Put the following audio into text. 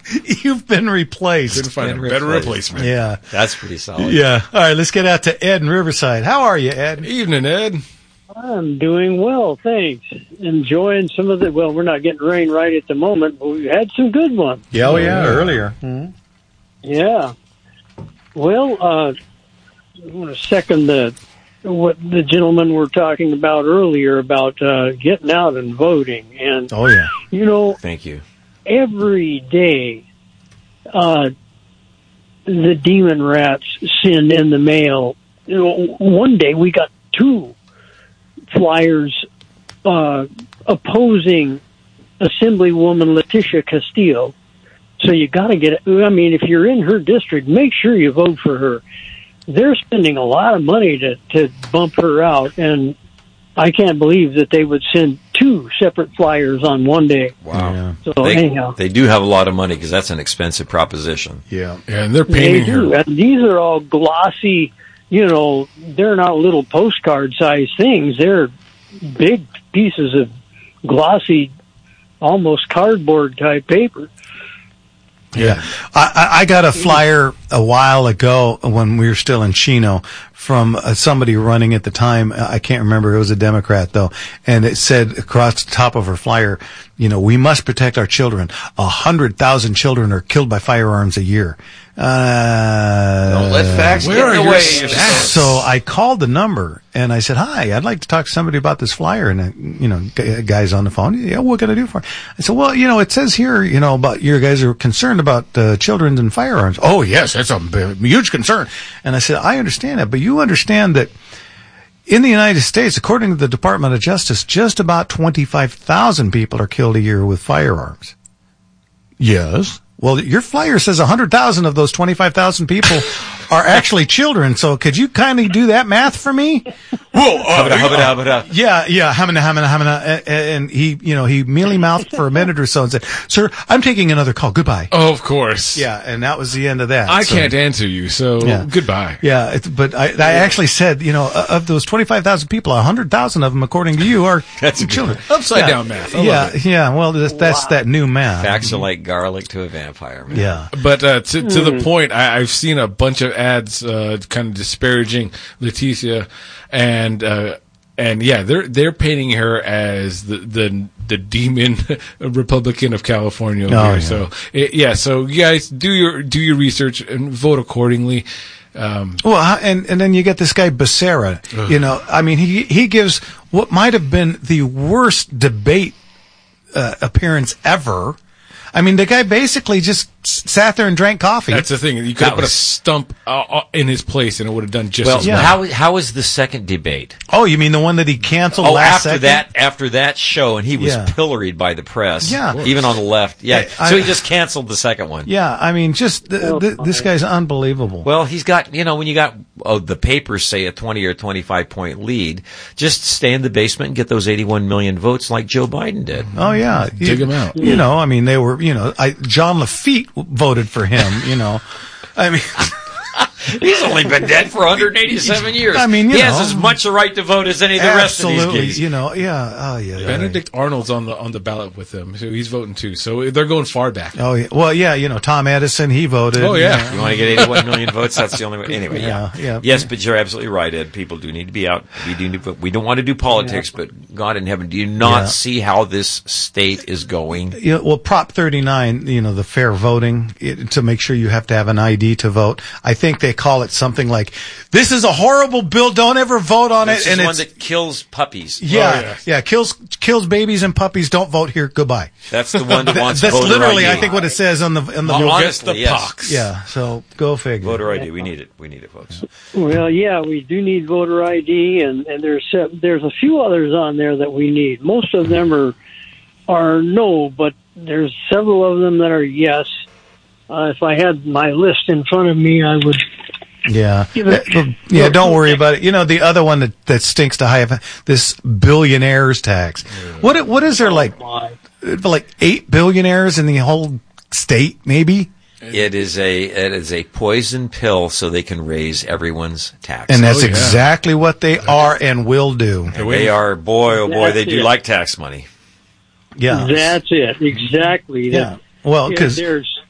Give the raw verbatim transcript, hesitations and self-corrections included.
You've been replaced. Couldn't find Been a better replaced. replacement. Yeah. That's pretty solid. Yeah. All right, let's get out to Ed in Riverside. How are you, Ed? Evening, Ed. I'm doing well, thanks. Enjoying some of the, well, we're not getting rain right at the moment, but we've had some good ones. Yeah, oh, yeah, earlier. Mm-hmm. Yeah. Well, uh, I want to second the what the gentlemen were talking about earlier about uh, getting out and voting. And, oh, yeah. you know, Thank you. every day uh, the demon rats send in the mail. You know, one day we got two flyers uh, opposing Assemblywoman Leticia Castillo. So you got to get it. I mean, if you're in her district, make sure you vote for her. They're spending a lot of money to, to bump her out, and I can't believe that they would send two separate flyers on one day. Wow. Yeah. So They, anyhow, they do have a lot of money because that's an expensive proposition. Yeah. Yeah, and they're they painting do. her. And these are all glossy. You know, they're not little postcard-sized things. They're big pieces of glossy, almost cardboard-type paper. Yeah. I, I I got a flyer a while ago when we were still in Chino from uh, somebody running at the time. I can't remember. It was a Democrat, though. And it said across the top of her flyer, you know, we must protect our children. A hundred thousand children are killed by firearms a year. Uh, Don't let facts where get are in the your way. stats? So I called the number and I said, "Hi, I'd like to talk to somebody about this flyer." And uh, you know, g- guys on the phone, yeah, what can I do for it? I said, "Well, you know, it says here, you know, about you guys are concerned about uh, children and firearms." Oh, yes, that's a b- huge concern. And I said, "I understand that, but you understand that in the United States, according to the Department of Justice, just about twenty-five thousand people are killed a year with firearms." Yes. Well, your flyer says one hundred thousand of those twenty-five thousand people are actually children. So could you kindly do that math for me? Whoa, uh, Hubba-da, hubba-da, hubba-da. Yeah, yeah, hamina, hamina, hamina. And he, you know, he mealy-mouthed for a minute or so and said, "Sir, I'm taking another call. Goodbye." Oh, of course. Yeah, and that was the end of that. I So, can't answer you, so Yeah. goodbye. Yeah, it's, but I, I actually said, you know, of those twenty-five thousand people, one hundred thousand of them, according to you, are That's a good children. Upside Yeah. down math. I love Yeah, it. yeah. Well, that's, that's that new math. Facts are like garlic to a vampire, man. Yeah. But uh, to, to the point, I, I've seen a bunch of ads uh, kind of disparaging Leticia, and uh, and yeah, they're they're painting her as the the, the demon Republican of California over Oh, here. yeah. So it, yeah, so you guys do your do your research and vote accordingly. Um, Well, how- and and then you get this guy Becerra. You know, I mean, he he gives what might have been the worst debate uh, appearance ever. I mean, the guy basically just s- sat there and drank coffee. that's the thing. You could That have put a was- stump uh, uh, in his place, and it would have done just Well, as Yeah. well. how how was the second debate? Oh, you mean the one that he canceled Oh, last after second? that, after that show, and he was Yeah. pilloried by the press. Yeah. even on the left. Yeah, I- so I- he just canceled the second one. Yeah, I mean, just th- th- this guy's unbelievable. Well, he's got, you know, when you got, oh, the papers say a twenty or twenty-five point lead, just stay in the basement and get those eighty-one million votes like Joe Biden did. Oh yeah, Dig You- him out. You know, I mean, they were. You know, I, John Lafitte voted for him. You know, I mean, He's only been dead for one hundred eighty-seven years. I mean, you he has know. as much a right to vote as any of the rest of absolutely. these guys. You know, yeah. Oh yeah. yeah. Benedict Arnold's on the on the ballot with them, so he's voting too. So they're going far back. Oh yeah. Well, yeah. You know, Tom Edison, he voted. Oh, yeah. You want to get eighty-one million votes? That's the only way. Anyway, yeah. Yeah, yeah. Yes, but you're absolutely right, Ed. People do need to be out. We do. Need, we don't want to do politics, but God in heaven, do you not Yeah. see how this state is going? You know, well, Prop thirty-nine, you know, the fair voting, it, to make sure you have to have an I D to vote. I think they call it something like, "This is a horrible bill. Don't ever vote on This it." is And one it's that kills puppies. yeah, Oh, yeah. yeah, kills kills babies and puppies. Don't vote here. Goodbye. That's the one that That- wants that's voter literally, I D. I think, what it says on the on the. Well, You'll honestly, get the yes. pox. Yeah. So go figure. Voter I D. We need it. We need it, folks. Well, yeah, we do need voter I D, and, and there's se- there's a few others on there that we need. Most of them are are no, but there's several of them that are yes. Uh, if I had my list in front of me, I would. Yeah. Give it- Uh, yeah, don't worry about it. You know, the other one that, that stinks to high, this billionaires tax. What what is there, like My. like eight billionaires in the whole state, maybe? It is a it is a poison pill, so they can raise everyone's taxes. And that's Oh, yeah. exactly what they are and will do. And they are, boy, oh boy, they That's do it. like tax money. Yeah. That's it, exactly. Yeah. Well, Yeah, because there's